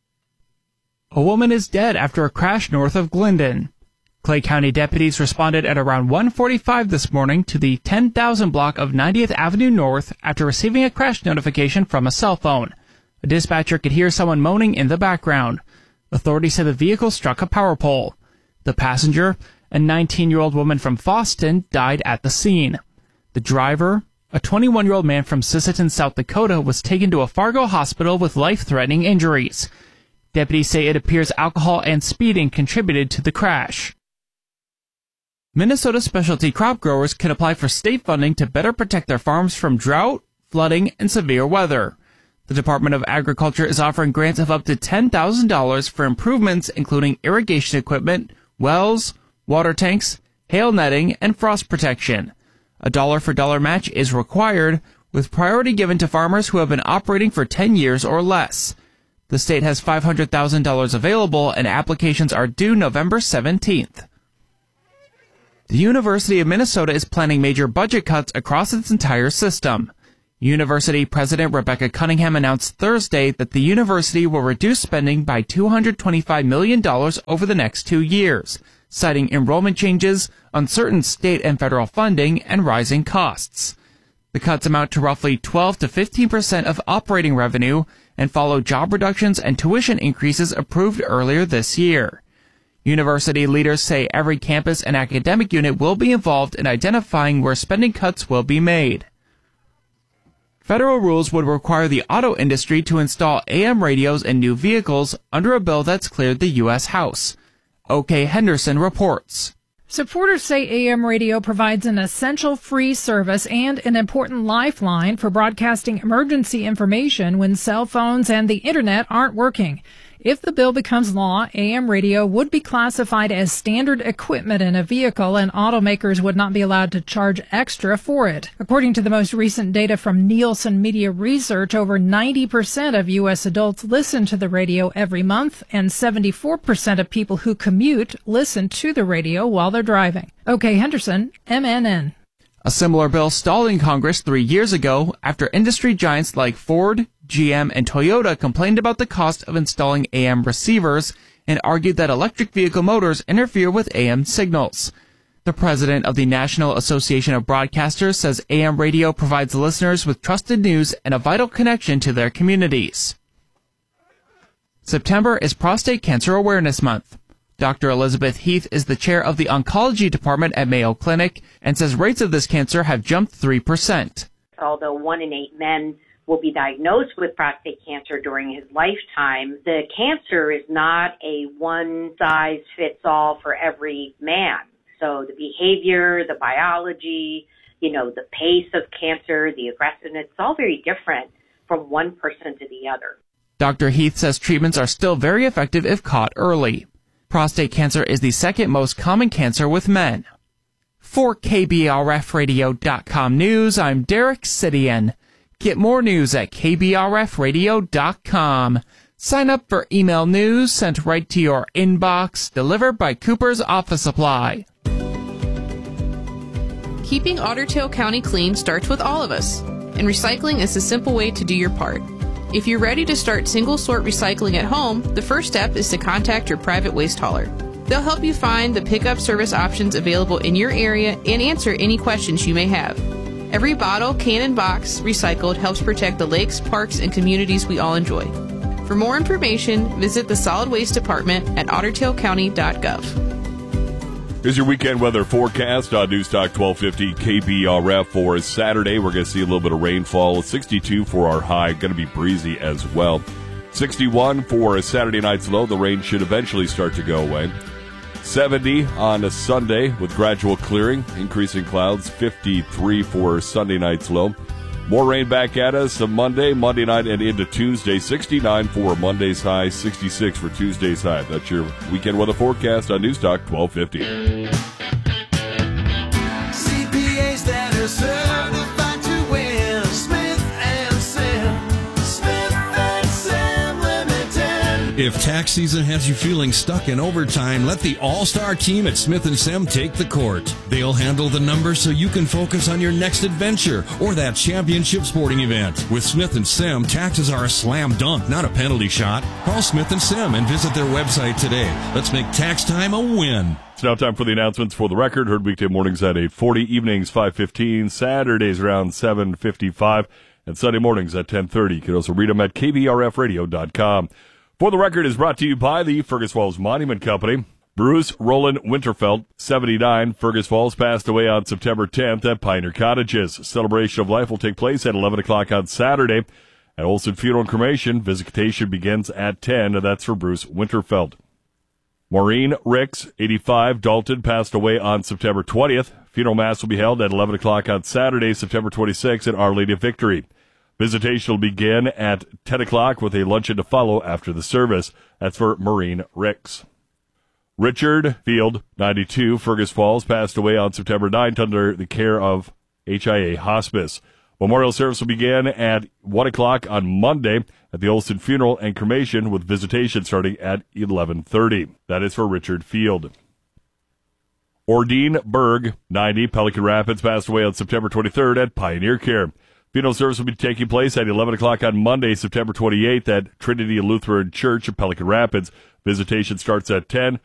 A woman is dead after a crash north of Glendon. Clay County deputies responded at around 1:45 this morning to the 10,000 block of 90th Avenue North after receiving a crash notification from a cell phone. A dispatcher could hear someone moaning in the background. Authorities said the vehicle struck a power pole. The passenger, a 19-year-old woman from Fosston, died at the scene. The driver, a 21-year-old man from Sisseton, South Dakota, was taken to a Fargo hospital with life-threatening injuries. Deputies say it appears alcohol and speeding contributed to the crash. Minnesota specialty crop growers can apply for state funding to better protect their farms from drought, flooding, and severe weather. The Department of Agriculture is offering grants of up to $10,000 for improvements including irrigation equipment, wells, water tanks, hail netting, and frost protection. A dollar-for-dollar match is required, with priority given to farmers who have been operating for 10 years or less. The state has $500,000 available, and applications are due November 17th. The University of Minnesota is planning major budget cuts across its entire system. University President Rebecca Cunningham announced Thursday that the university will reduce spending by $225 million over the next 2 years, citing enrollment changes, uncertain state and federal funding, and rising costs. The cuts amount to roughly 12 to 15% of operating revenue and follow job reductions and tuition increases approved earlier this year. University leaders say every campus and academic unit will be involved in identifying where spending cuts will be made. Federal rules would require the auto industry to install AM radios in new vehicles under a bill that's cleared the U.S. House. O.K. Henderson reports. Supporters say AM radio provides an essential free service and an important lifeline for broadcasting emergency information when cell phones and the internet aren't working. If the bill becomes law, AM radio would be classified as standard equipment in a vehicle, and automakers would not be allowed to charge extra for it. According to the most recent data from Nielsen Media Research, over 90% of U.S. adults listen to the radio every month, and 74% of people who commute listen to the radio while they're driving. O.K. Henderson, MNN. A similar bill stalled in Congress 3 years ago after industry giants like Ford, GM, and Toyota complained about the cost of installing AM receivers and argued that electric vehicle motors interfere with AM signals. The president of the National Association of Broadcasters says AM radio provides listeners with trusted news and a vital connection to their communities. September is Prostate Cancer Awareness Month. Dr. Elizabeth Heath is the chair of the oncology department at Mayo Clinic and says rates of this cancer have jumped 3%. Although 1 in 8 men will be diagnosed with prostate cancer during his lifetime, the cancer is not a one-size-fits-all for every man. So the behavior, the biology, the pace of cancer, the aggressiveness, it's all very different from one person to the other. Dr. Heath says treatments are still very effective if caught early. Prostate cancer is the second most common cancer with men. For KBRFradio.com News, I'm Derek Sidian. Get more news at KBRFradio.com. Sign up for email news sent right to your inbox, delivered by Cooper's Office Supply. Keeping Otter Tail County clean starts with all of us, and recycling is a simple way to do your part. If you're ready to start single-sort recycling at home, the first step is to contact your private waste hauler. They'll help you find the pickup service options available in your area and answer any questions you may have. Every bottle, can, and box recycled helps protect the lakes, parks, and communities we all enjoy. For more information, visit the Solid Waste Department at ottertailcounty.gov. Here's your weekend weather forecast on Newstalk 1250 KBRF for Saturday. We're going to see a little bit of rainfall. 62 for our high. Going to be breezy as well. 61 for a Saturday night's low. The rain should eventually start to go away. 70 on a Sunday with gradual clearing. Increasing clouds. 53 for Sunday night's low. More rain back at us on Monday night, and into Tuesday. 69 for Monday's high, 66 for Tuesday's high. That's your weekend weather forecast on Newstalk 1250. CPAs that are certified to win. Smith and Sam. Smith and Sam Limited. If tax season has you feeling stuck in overtime, let the all-star team at Smith & Sam take the court. They'll handle the numbers so you can focus on your next adventure or that championship sporting event. With Smith & Sam, taxes are a slam dunk, not a penalty shot. Call Smith & Sam and visit their website today. Let's make tax time a win. It's now time for the announcements for the record. Heard weekday mornings at 8:40, evenings 5:15, Saturdays around 7:55, and Sunday mornings at 10:30. You can also read them at kbrfradio.com. For the record is brought to you by the Fergus Falls Monument Company. Bruce Roland Winterfeld, 79, Fergus Falls, passed away on September 10th at Pioneer Cottages. Celebration of life will take place at 11 o'clock on Saturday at Olson Funeral and Cremation. Visitation begins at 10, and that's for Bruce Winterfeld. Maureen Ricks, 85, Dalton, passed away on September 20th. Funeral mass will be held at 11 o'clock on Saturday, September 26th at Our Lady of Victory. Visitation will begin at 10 o'clock with a luncheon to follow after the service. That's for Maureen Ricks. Richard Field, 92, Fergus Falls, passed away on September 9th under the care of HIA Hospice. Memorial service will begin at 1 o'clock on Monday at the Olson Funeral and Cremation, with visitation starting at 11:30. That is for Richard Field. Ordine Berg, 90, Pelican Rapids, passed away on September 23rd at Pioneer Care. Funeral service will be taking place at 11 o'clock on Monday, September 28th at Trinity Lutheran Church of Pelican Rapids. Visitation starts at 10.